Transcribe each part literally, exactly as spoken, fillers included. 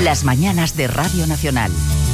Las mañanas de Radio Nacional.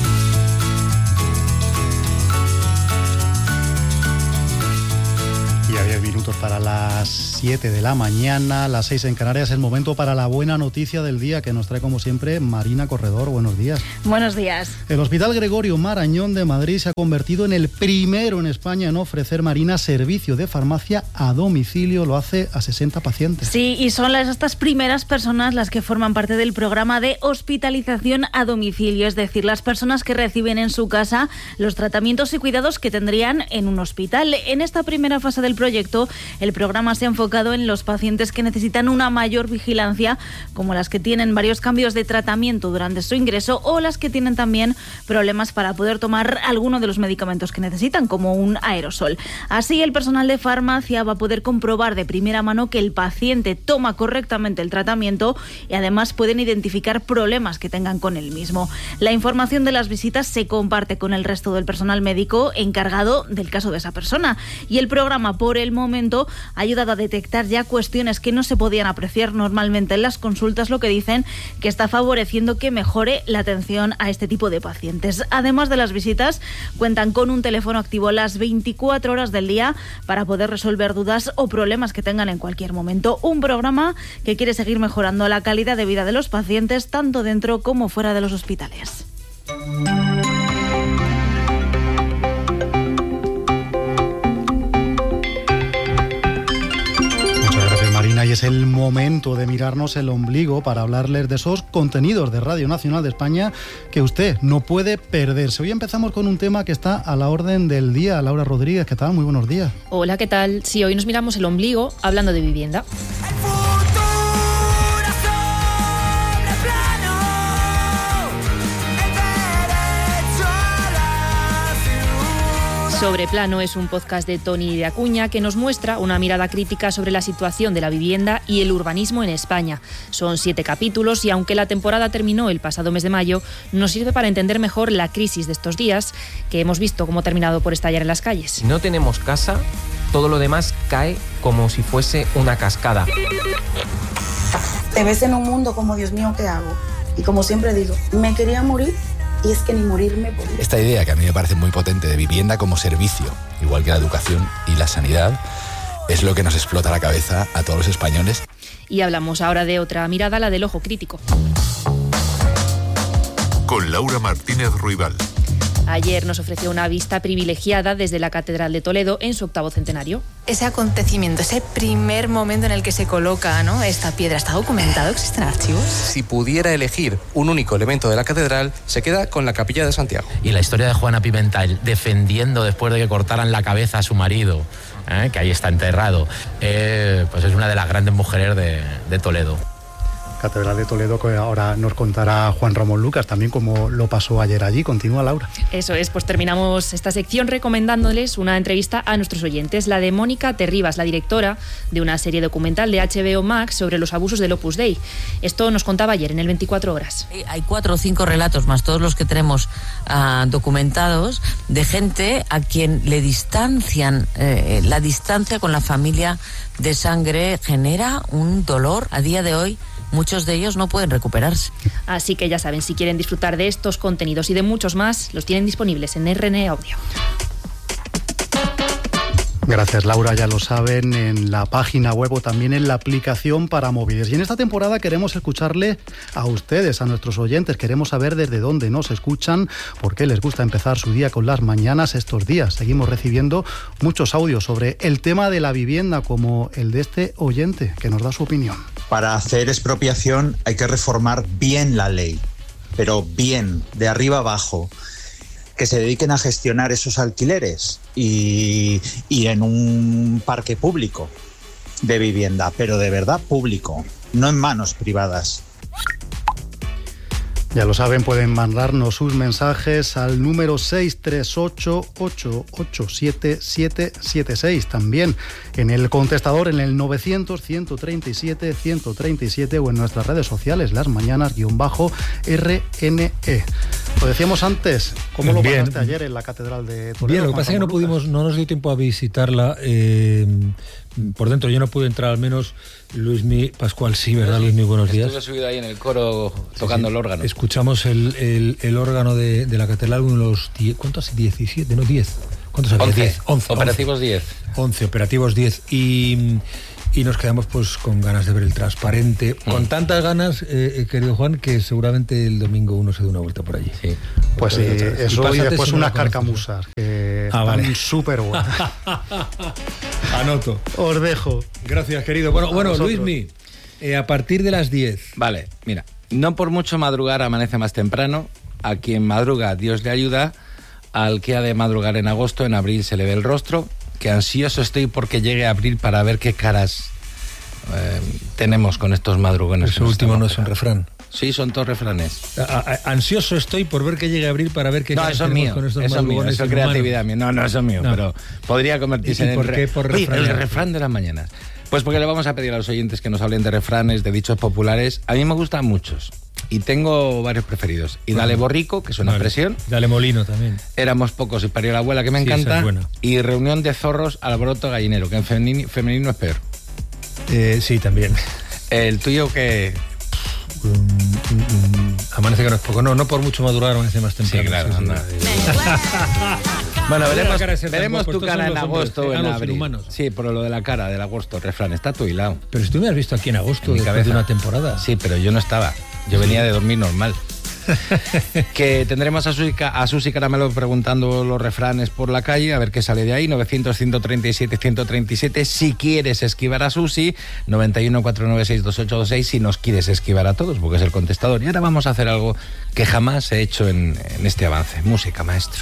Y a diez minutos para las siete de la mañana, las seis en Canarias, el momento para la buena noticia del día que nos trae como siempre Marina Corredor. Buenos días. Buenos días. El Hospital Gregorio Marañón de Madrid se ha convertido en el primero en España en ofrecer, Marina, servicio de farmacia a domicilio. Lo hace a sesenta pacientes. Sí, y son las, estas primeras personas las que forman parte del programa de hospitalización a domicilio, es decir, las personas que reciben en su casa los tratamientos y cuidados que tendrían en un hospital. En esta primera fase del proyecto, el programa se ha enfocado en los pacientes que necesitan una mayor vigilancia, como las que tienen varios cambios de tratamiento durante su ingreso o las que tienen también problemas para poder tomar alguno de los medicamentos que necesitan, como un aerosol. Así, el personal de farmacia va a poder comprobar de primera mano que el paciente toma correctamente el tratamiento y además pueden identificar problemas que tengan con el mismo. La información de las visitas se comparte con el resto del personal médico encargado del caso de esa persona, y el programa, por el momento, ha ayudado a detectar ya cuestiones que no se podían apreciar normalmente en las consultas, lo que dicen que está favoreciendo que mejore la atención a este tipo de pacientes. Además de las visitas, cuentan con un teléfono activo las veinticuatro horas del día para poder resolver dudas o problemas que tengan en cualquier momento. Un programa que quiere seguir mejorando la calidad de vida de los pacientes, tanto dentro como fuera de los hospitales. Marina, y es el momento de mirarnos el ombligo para hablarles de esos contenidos de Radio Nacional de España que usted no puede perderse. Hoy empezamos con un tema que está a la orden del día. Laura Rodríguez, ¿qué tal? Muy buenos días. Hola, ¿qué tal? Sí, hoy nos miramos el ombligo hablando de vivienda. Sobreplano es un podcast de Toni de Acuña que nos muestra una mirada crítica sobre la situación de la vivienda y el urbanismo en España. Son siete capítulos y aunque la temporada terminó el pasado mes de mayo, nos sirve para entender mejor la crisis de estos días que hemos visto cómo ha terminado por estallar en las calles. Si no tenemos casa, todo lo demás cae como si fuese una cascada. Te ves en un mundo como, Dios mío, ¿qué hago? Y como siempre digo, me quería morir. Y es que ni morirme podía. Esta idea, que a mí me parece muy potente, de vivienda como servicio, igual que la educación y la sanidad, es lo que nos explota la cabeza a todos los españoles. Y hablamos ahora de otra mirada, la del ojo crítico. Con Laura Martínez Ruibal. Ayer nos ofreció una vista privilegiada desde la Catedral de Toledo en su octavo centenario. Ese acontecimiento, ese primer momento en el que se coloca, ¿no?, esta piedra, ¿está documentado? ¿Existen archivos? Si pudiera elegir un único elemento de la catedral, se queda con la Capilla de Santiago. Y la historia de Juana Pimentel defendiendo después de que cortaran la cabeza a su marido, ¿eh?, que ahí está enterrado, eh, pues es una de las grandes mujeres de, de Toledo. Catedral de Toledo, que ahora nos contará Juan Ramón Lucas también cómo lo pasó ayer allí. Continúa, Laura. Eso es, pues terminamos esta sección recomendándoles una entrevista a nuestros oyentes, la de Mónica Terribas, la directora de una serie documental de H B O Max sobre los abusos del Opus Dei. Esto nos contaba ayer en el veinticuatro horas. Hay cuatro o cinco relatos, más todos los que tenemos uh, documentados, de gente a quien le distancian, eh, la distancia con la familia de sangre genera un dolor. A día de hoy, muchos de ellos no pueden recuperarse. Así que ya saben, si quieren disfrutar de estos contenidos y de muchos más, los tienen disponibles en R N Audio. Gracias, Laura, ya lo saben, en la página web o también en la aplicación para móviles. Y en esta temporada queremos escucharle a ustedes, a nuestros oyentes. Queremos saber desde dónde nos escuchan, por qué les gusta empezar su día con las mañanas estos días. Seguimos recibiendo muchos audios sobre el tema de la vivienda, como el de este oyente, que nos da su opinión. Para hacer expropiación hay que reformar bien la ley, pero bien, de arriba abajo. Que se dediquen a gestionar esos alquileres y, y en un parque público de vivienda, pero de verdad público, no en manos privadas. Ya lo saben, pueden mandarnos sus mensajes al número seis tres ocho, ocho ocho siete, siete siete seis. También en el contestador en el novecientos, ciento treinta y siete, ciento treinta y siete o en nuestras redes sociales, las mañanas guión bajo R N E. Lo decíamos antes, ¿cómo lo pasaste ayer en la Catedral de Toledo? Bien, lo que pasa es que no pudimos, no nos dio tiempo a visitarla, eh, por dentro yo no pude entrar, al menos Luismi, Pascual sí, ¿verdad, Luismi? Buenos días. Estuve subido ahí en el coro tocando sí, sí. el órgano. Escuchamos el, el, el órgano de, de la catedral, uno de los diez, ¿cuántos? diecisiete, no diez. ¿Cuántos había? once. diez. once. Operativos diez. once, operativos diez. Y... Y nos quedamos pues con ganas de ver el transparente, mm. con tantas ganas, eh, querido Juan, que seguramente el domingo uno se dé una vuelta por allí. Sí. Pues sí, eso y, y después si unas no carcamusas, que ah, están súper vale. buenas. Anoto. Os dejo. Gracias, querido. Bueno, bueno Luismi, eh, a partir de las diez. Vale, mira, no por mucho madrugar amanece más temprano, a quien madruga Dios le ayuda, al que ha de madrugar en agosto, en abril se le ve el rostro, que ansioso estoy porque llegue abril para ver qué caras eh, tenemos con estos madrugones. Eso último no es un refrán. Sí, son todos refranes. A, a, ansioso estoy por ver que llegue abril para ver qué no, caras eso tenemos mío, con estos eso madrugones. Eso es creatividad mía. No, no, eso es mío, no. Pero podría convertirse ¿Y en por el, qué por Oye, el refrán de las mañanas. Pues porque le vamos a pedir a los oyentes que nos hablen de refranes, de dichos populares. A mí me gustan muchos. Y tengo varios preferidos. Y Dale Borrico, que es una vale. expresión. Dale Molino también. Éramos pocos y parió la abuela, que me sí, encanta. Es y Reunión de zorros, alboroto gallinero, que en femenino, femenino es peor. Eh, sí, también. ¿El tuyo que um, um, um, amanece que no es poco. No, no por mucho madurar amanece más temprano. Sí, claro. Sí, anda. Bueno, veremos, veremos tu cara en agosto o en abril. Inhumanos. Sí, por lo de la cara, del agosto, refrán. Está tu hilado. Pero si tú me has visto aquí en agosto, en después de una temporada. Sí, pero yo no estaba. Yo venía de dormir normal. Que tendremos a Susi, a Susi Caramelo preguntando los refranes por la calle, a ver qué sale de ahí. Novecientos, ciento treinta y siete, ciento treinta y siete. Si quieres esquivar a Susi, noventa y uno, cuatrocientos noventa y seis, veintiocho veintiséis. Si nos quieres esquivar a todos, porque es el contestador. Y ahora vamos a hacer algo que jamás he hecho en, en este avance. Música, maestro.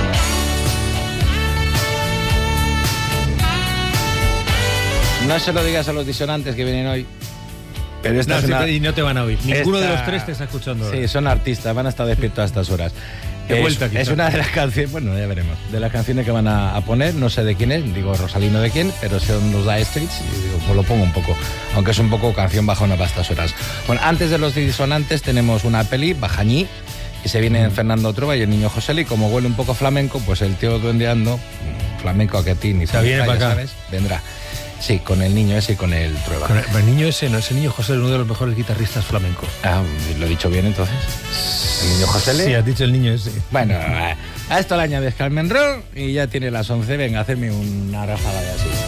No se lo digas a los disonantes que vienen hoy. Pero esta no, es una... y no te van a oír. Ninguno esta... de los tres te está escuchando ahora. Sí, son artistas, van a estar despiertos a estas horas. De vuelta, es, es una de las canciones, bueno, ya veremos, de las canciones que van a, a poner, no sé de quién es, digo Rosalino de quién, pero son los Dire Straits y digo, pues lo pongo un poco, aunque es un poco canción bajona para estas horas. Bueno, antes de los disonantes tenemos una peli, Bajañí, y se viene mm. Fernando Trueba y el niño José, y como huele un poco flamenco, pues el tío duendeando, flamenco a que ti ni se viene para acá, ¿sabes? Vendrá. Sí, con el niño ese y con el Trueba. Con el, el niño ese, no, ese niño José es uno de los mejores guitarristas flamencos. Ah, ¿lo he dicho bien entonces? ¿El niño José? Sí, has dicho el niño ese. Bueno, a, a esto le añades Carmen Ron y ya tiene las once. Venga, hacerme una ráfaga de así.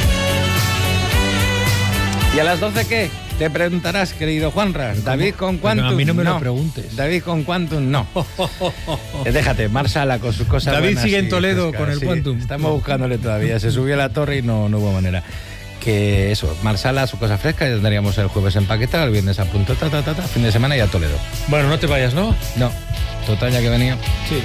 ¿Y a las doce qué? Te preguntarás, querido Juanra. David con Quantum. A mí no me no. lo preguntes. David con Quantum, no. Déjate, Marsala con sus cosas. David buenas sigue en Toledo frescas, con el sí. Quantum. Estamos buscándole todavía. Se subió a la torre y no, no hubo manera. Que eso, Marsala, su cosa fresca, ya tendríamos el jueves empaquetado, el viernes a punto, ta, ta, ta, ta, fin de semana y a Toledo. Bueno, no te vayas, ¿no? No. Total, ya que venía. Sí.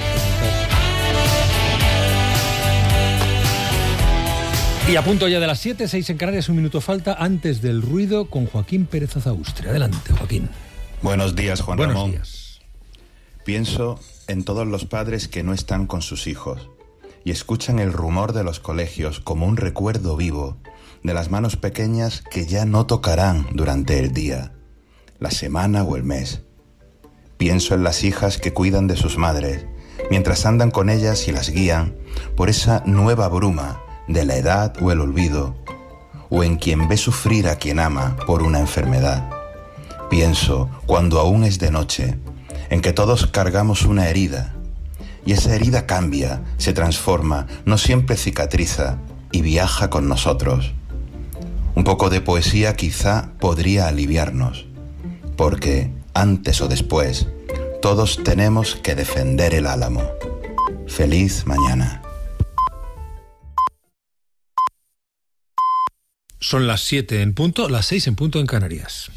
Y a punto ya de las siete, seis en Canarias, un minuto falta antes del ruido con Joaquín Pérez Azaustre. Adelante, Joaquín. Buenos días, Juan Buenos Ramón. Días. Pienso en todos los padres que no están con sus hijos y escuchan el rumor de los colegios como un recuerdo vivo de las manos pequeñas que ya no tocarán durante el día, la semana o el mes. Pienso en las hijas que cuidan de sus madres, mientras andan con ellas y las guían por esa nueva bruma de la edad o el olvido, o en quien ve sufrir a quien ama por una enfermedad. Pienso, cuando aún es de noche, en que todos cargamos una herida, y esa herida cambia, se transforma, no siempre cicatriza, y viaja con nosotros. Un poco de poesía quizá podría aliviarnos, porque, antes o después, todos tenemos que defender el álamo. Feliz mañana. Son las siete en punto, las seis en punto en Canarias.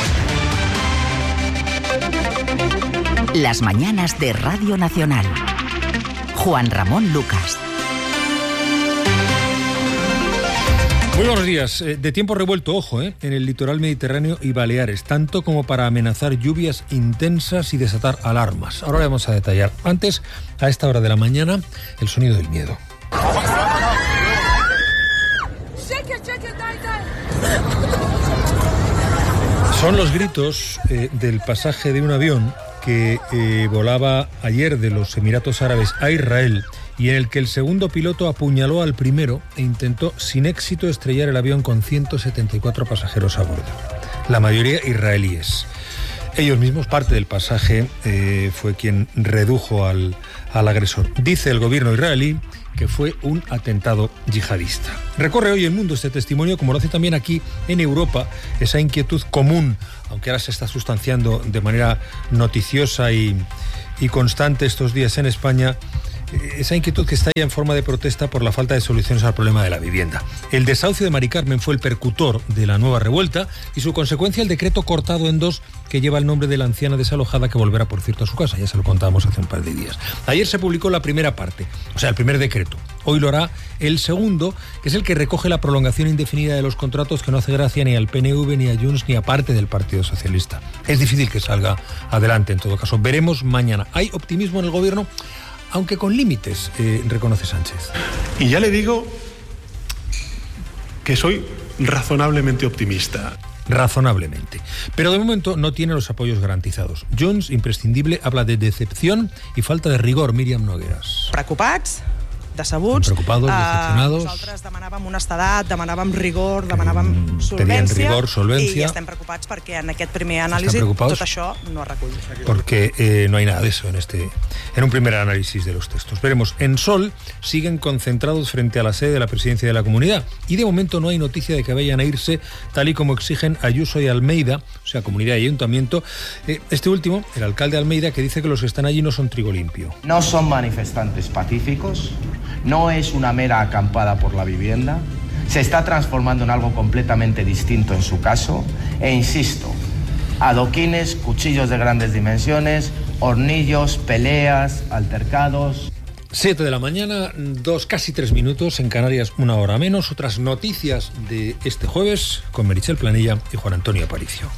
Las mañanas de Radio Nacional. Juan Ramón Lucas. Muy buenos días. De tiempo revuelto, ojo, ¿eh? en el litoral mediterráneo y Baleares, tanto como para amenazar lluvias intensas y desatar alarmas. Ahora vamos a detallar. Antes, a esta hora de la mañana, el sonido del miedo. Son los gritos eh, del pasaje de un avión que eh, volaba ayer de los Emiratos Árabes a Israel y en el que el segundo piloto apuñaló al primero e intentó sin éxito estrellar el avión con ciento setenta y cuatro pasajeros a bordo, la mayoría israelíes. Ellos mismos, parte del pasaje, eh, fue quien redujo al, al agresor. Dice el gobierno israelí que fue un atentado yihadista. Recorre hoy el mundo este testimonio, como lo hace también aquí en Europa, esa inquietud común, aunque ahora se está sustanciando de manera noticiosa y, y constante estos días en España, esa inquietud que está ya en forma de protesta por la falta de soluciones al problema de la vivienda. El desahucio de Mari Carmen fue el percutor de la nueva revuelta y su consecuencia el decreto cortado en dos que lleva el nombre de la anciana desalojada, que volverá, por cierto, a su casa. Ya se lo contábamos hace un par de días. Ayer se publicó la primera parte, o sea, el primer decreto. Hoy lo hará el segundo, que es el que recoge la prolongación indefinida de los contratos, que no hace gracia ni al P N V, ni a Junts, ni a parte del Partido Socialista. Es difícil que salga adelante, en todo caso. Veremos mañana. Hay optimismo en el gobierno, aunque con límites, eh, reconoce Sánchez. Y ya le digo que soy razonablemente optimista. Razonablemente. Pero de momento no tiene los apoyos garantizados. Junts, imprescindible, habla de decepción y falta de rigor. Míriam Nogueras. Preocupats, decebuts. Preocupados, decepcionados. Uh, nosaltres demanàvem honestedat, demanàvem rigor, demanàvem solvència. Rigor, solvencia. I estem preocupats perquè en aquest primer anàlisi tot això no es recull. Porque eh, no hay nada de eso en este, en un primer análisis de los textos. Veremos, en Sol siguen concentrados frente a la sede de la presidencia de la comunidad y de momento no hay noticia de que vayan a irse, tal y como exigen Ayuso y Almeida, o sea, comunidad y ayuntamiento. Eh, este último, el alcalde Almeida, que dice que los que están allí no son trigo limpio. No son manifestantes pacíficos. No es una mera acampada por la vivienda, se está transformando en algo completamente distinto en su caso, e insisto, adoquines, cuchillos de grandes dimensiones, hornillos, peleas, altercados. Siete de la mañana, dos, casi tres minutos, en Canarias una hora menos. Otras noticias de este jueves con Meritxell Planilla y Juan Antonio Aparicio.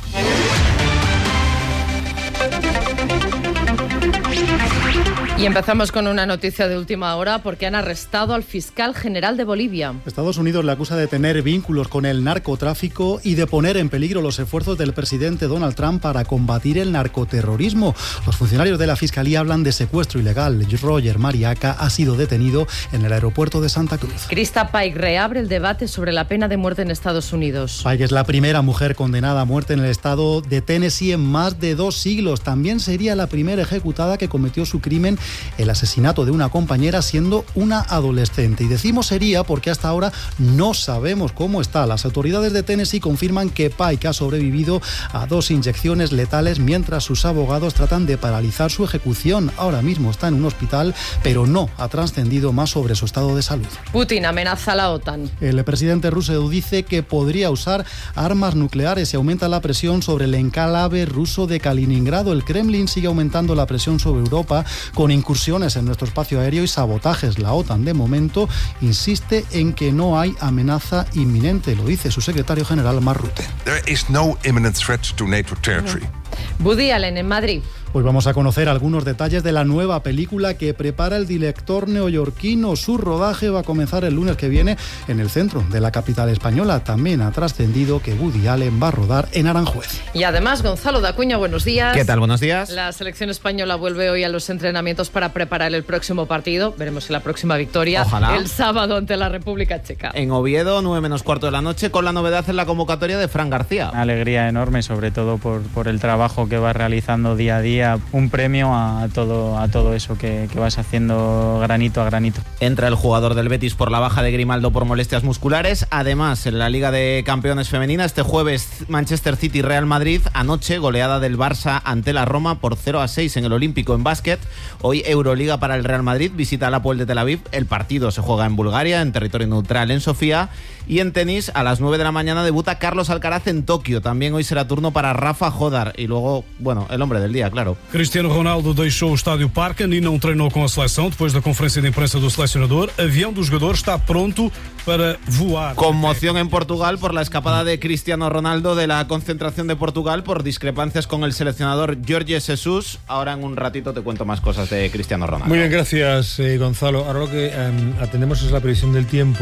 Y empezamos con una noticia de última hora porque han arrestado al fiscal general de Bolivia. Estados Unidos le acusa de tener vínculos con el narcotráfico y de poner en peligro los esfuerzos del presidente Donald Trump para combatir el narcoterrorismo. Los funcionarios de la Fiscalía hablan de secuestro ilegal. Roger Mariaca ha sido detenido en el aeropuerto de Santa Cruz. Krista Paik reabre el debate sobre la pena de muerte en Estados Unidos. Paik es la primera mujer condenada a muerte en el estado de Tennessee en más de dos siglos. También sería la primera ejecutada que cometió su crimen, el asesinato de una compañera, siendo una adolescente. Y decimos sería porque hasta ahora no sabemos cómo está. Las autoridades de Tennessee confirman que Paik ha sobrevivido a dos inyecciones letales mientras sus abogados tratan de paralizar su ejecución. Ahora mismo está en un hospital, pero no ha trascendido más sobre su estado de salud. Putin amenaza a la OTAN. El presidente ruso dice que podría usar armas nucleares y aumenta la presión sobre el enclave ruso de Kaliningrado. El Kremlin sigue aumentando la presión sobre Europa con incursiones en nuestro espacio aéreo y sabotajes. La OTAN, de momento, insiste en que no hay amenaza inminente, lo dice su secretario general, Mark Rutte. There is no imminent threat to NATO territory. Woody Allen en Madrid. Pues vamos a conocer algunos detalles de la nueva película que prepara el director neoyorquino. Su rodaje va a comenzar el lunes que viene en el centro de la capital española. También ha trascendido que Woody Allen va a rodar en Aranjuez. Y además, Gonzalo de Acuña, buenos días. ¿Qué tal? Buenos días. La selección española vuelve hoy a los entrenamientos para preparar el próximo partido. Veremos si la próxima victoria. Ojalá. El sábado ante la República Checa. En Oviedo, nueve menos cuarto de la noche, con la novedad en la convocatoria de Fran García. Una alegría enorme, sobre todo por, por el trabajo que vas realizando día a día. Un premio a todo, a todo eso que, que vas haciendo granito a granito. Entra el jugador del Betis por la baja de Grimaldo por molestias musculares. Además, en la Liga de Campeones Femenina, este jueves Manchester City Real Madrid. Anoche, goleada del Barça ante la Roma por cero a seis en el Olímpico en básquet. Hoy Euroliga para el Real Madrid, visita al Hapoel de Tel Aviv. El partido se juega en Bulgaria, en territorio neutral en Sofía. Y en tenis, a las nueve de la mañana debuta Carlos Alcaraz en Tokio. También hoy será turno para Rafa Jodar. Y luego, bueno, el hombre del día, claro. Cristiano Ronaldo deixou o estádio Parken e não treinou com a seleção depois da conferência de imprensa do selecionador. Avião do jogador está pronto para voar. Conmoción en Portugal por la escapada de Cristiano Ronaldo de la concentración de Portugal por discrepancias con el seleccionador Jorge Jesus. Ahora en un ratito te cuento más cosas de Cristiano Ronaldo. Muy bien, gracias, eh, Gonzalo. Ahora lo que eh, atendemos es la previsión del tiempo,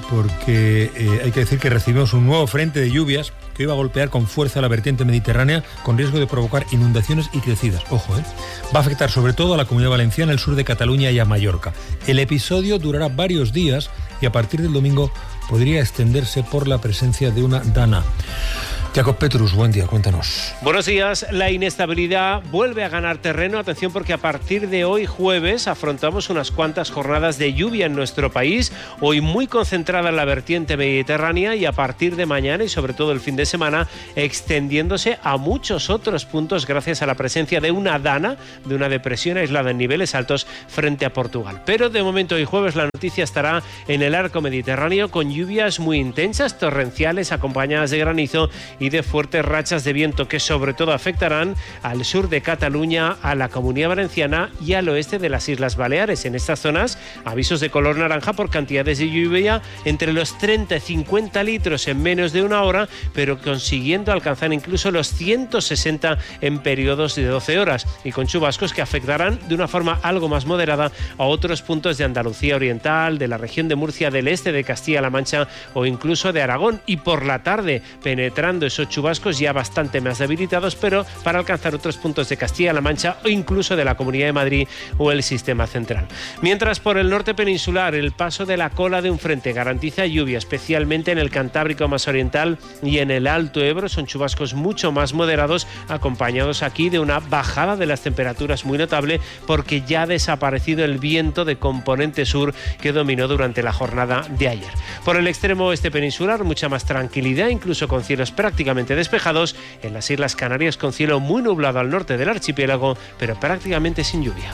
porque eh, hay que decir que recibimos un nuevo frente de lluvias que iba a golpear con fuerza la vertiente mediterránea con riesgo de provocar inundaciones y crecidas. Ojo, ¿eh? Va a afectar sobre todo a la Comunidad Valenciana, el sur de Cataluña y a Mallorca. El episodio durará varios días y a partir del domingo podría extenderse por la presencia de una dana. Jacob Petrus, buen día, cuéntanos. Buenos días. La inestabilidad vuelve a ganar terreno. Atención, porque a partir de hoy jueves afrontamos unas cuantas jornadas de lluvia en nuestro país. Hoy muy concentrada en la vertiente mediterránea y a partir de mañana y sobre todo el fin de semana extendiéndose a muchos otros puntos gracias a la presencia de una dana, de una depresión aislada en niveles altos frente a Portugal. Pero de momento hoy jueves la noticia estará en el arco mediterráneo con lluvias muy intensas, torrenciales, acompañadas de granizo y de fuertes rachas de viento que sobre todo afectarán al sur de Cataluña, a la Comunidad Valenciana y al oeste de las Islas Baleares. En estas zonas, avisos de color naranja por cantidades de lluvia entre los treinta y cincuenta litros en menos de una hora, pero consiguiendo alcanzar incluso los ciento sesenta en periodos de doce horas y con chubascos que afectarán de una forma algo más moderada a otros puntos de Andalucía Oriental, de la región de Murcia, del este de Castilla-La Mancha o incluso de Aragón, y por la tarde penetrando esos chubascos ya bastante más debilitados, pero para alcanzar otros puntos de Castilla-La Mancha o incluso de la Comunidad de Madrid o el sistema central. Mientras por el norte peninsular el paso de la cola de un frente garantiza lluvia, especialmente en el Cantábrico más oriental y en el Alto Ebro. Son chubascos mucho más moderados, acompañados aquí de una bajada de las temperaturas muy notable porque ya ha desaparecido el viento de componente sur que dominó durante la jornada de ayer. Por el extremo oeste peninsular mucha más tranquilidad, incluso con cielos prácticamente despejados, en las Islas Canarias con cielo muy nublado al norte del archipiélago, pero prácticamente sin lluvia.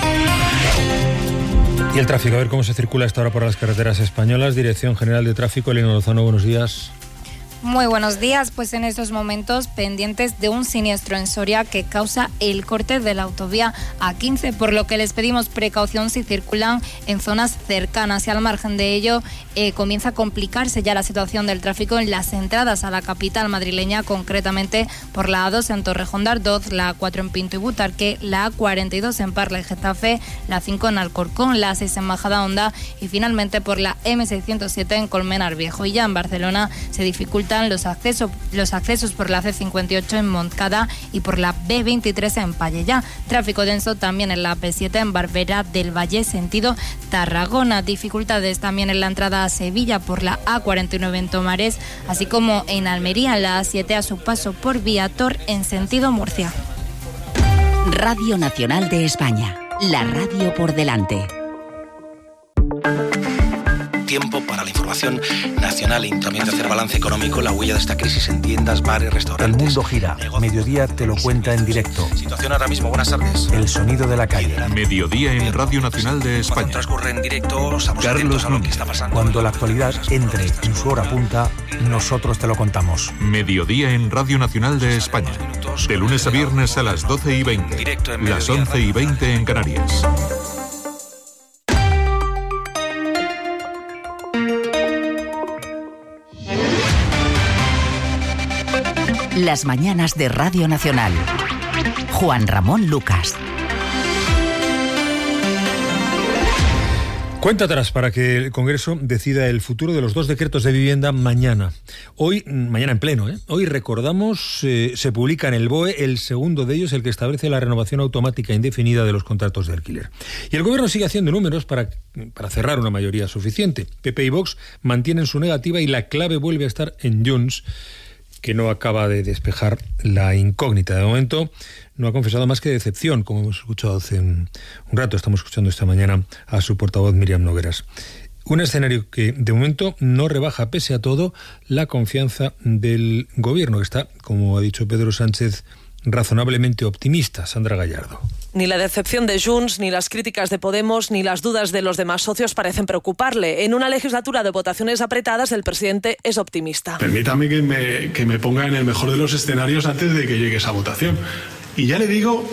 Y el tráfico, a ver cómo se circula esta hora por las carreteras españolas. Dirección General de Tráfico, Elena Lozano, buenos días. Muy buenos días, pues en estos momentos pendientes de un siniestro en Soria que causa el corte de la autovía A quince, por lo que les pedimos precaución si circulan en zonas cercanas y al margen de ello eh, comienza a complicarse ya la situación del tráfico en las entradas a la capital madrileña, concretamente por la A dos en Torrejón de Ardoz, la A cuatro en Pinto y Butarque, la A cuarenta y dos en Parla y Getafe, la cinco en Alcorcón, la A seis en Majadahonda y finalmente por la eme seiscientos siete en Colmenar Viejo. Y ya en Barcelona se dificulta Los accesos, los accesos por la ce cincuenta y ocho en Montcada y por la be veintitrés en Pallejà. Tráfico denso también en la pe siete en Barbera del Valle, sentido Tarragona. Dificultades también en la entrada a Sevilla por la A cuarenta y nueve en Tomares, así como en Almería, la A siete a su paso por Viator en sentido Murcia. Radio Nacional de España, la radio por delante. Tiempo para la información nacional y también de hacer balance económico, la huella de esta crisis en tiendas, bares, restaurantes. El mundo gira. Mediodía te lo cuenta en directo. Situación ahora mismo. Buenas tardes. El sonido de la calle. Mediodía en Radio Nacional de España. Cuando transcurre en directo, estamos atentos a lo que está pasando. Cuando la actualidad entre en su hora punta, nosotros te lo contamos. Mediodía en Radio Nacional de España. De lunes a viernes a las doce y veinte. Las once y veinte en Canarias. Las mañanas de Radio Nacional. Juan Ramón Lucas. Cuenta atrás para que el Congreso decida el futuro de los dos decretos de vivienda mañana. Hoy, mañana en pleno, ¿eh? Hoy recordamos, eh, se publica en el B O E el segundo de ellos, el que establece la renovación automática indefinida de los contratos de alquiler. Y el Gobierno sigue haciendo números para, para cerrar una mayoría suficiente. P P y Vox mantienen su negativa y la clave vuelve a estar en Junts, que no acaba de despejar la incógnita. De momento no ha confesado más que decepción, como hemos escuchado hace un, un rato. Estamos escuchando esta mañana a su portavoz Míriam Nogueras. Un escenario que de momento no rebaja, pese a todo, la confianza del Gobierno, que está, como ha dicho Pedro Sánchez, razonablemente optimista. Sandra Gallardo. Ni la decepción de Junts, ni las críticas de Podemos, ni las dudas de los demás socios parecen preocuparle. En una legislatura de votaciones apretadas, el presidente es optimista. Permítame que me, que me ponga en el mejor de los escenarios antes de que llegue esa votación. Y ya le digo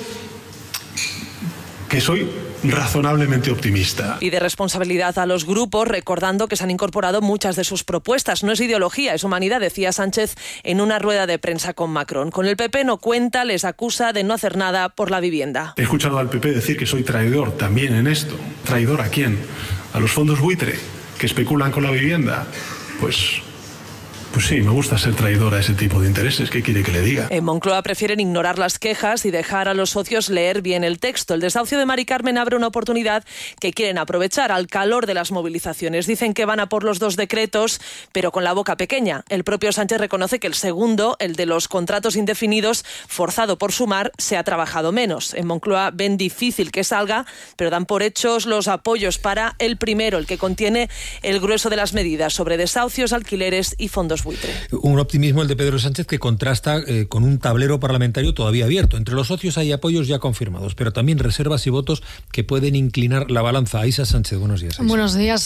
que soy razonablemente optimista. Y de responsabilidad a los grupos, recordando que se han incorporado muchas de sus propuestas. No es ideología, es humanidad, decía Sánchez en una rueda de prensa con Macron. Con el P P no cuenta, les acusa de no hacer nada por la vivienda. He escuchado al P P decir que soy traidor también en esto. ¿Traidor a quién? ¿A los fondos buitre? que especulan con la vivienda, pues... Pues sí, me gusta ser traidor a ese tipo de intereses. ¿Qué quiere que le diga? En Moncloa prefieren ignorar las quejas y dejar a los socios leer bien el texto. El desahucio de Mari Carmen abre una oportunidad que quieren aprovechar al calor de las movilizaciones. Dicen que van a por los dos decretos, pero con la boca pequeña. El propio Sánchez reconoce que el segundo, el de los contratos indefinidos, forzado por Sumar, se ha trabajado menos. En Moncloa ven difícil que salga, pero dan por hechos los apoyos para el primero, el que contiene el grueso de las medidas sobre desahucios, alquileres y fondos buitre. Un optimismo el de Pedro Sánchez que contrasta eh, con un tablero parlamentario todavía abierto. Entre los socios hay apoyos ya confirmados, pero también reservas y votos que pueden inclinar la balanza. Aísa Sánchez, buenos días. Aísa. Buenos días.